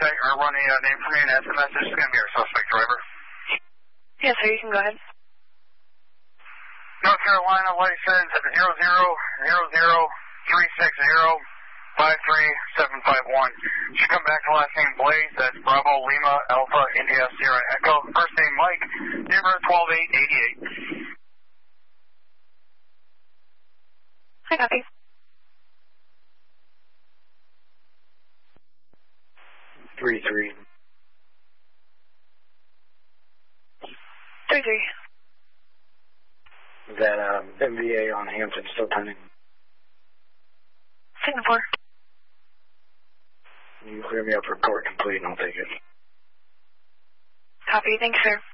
text or run a name for me and SMS. This is going to be our suspect driver. Yes, sir, you can go ahead. North Carolina license 00360-53751. Should come back to last name Blaze. That's Bravo Lima Alpha India Sierra Echo. First name Mike. Number 12888. I copy. 3-3. 3-3. Is that MVA on Hampton still pending? Signal 4. You can clear me up for court complete and I'll take it. Copy. Thanks, sir.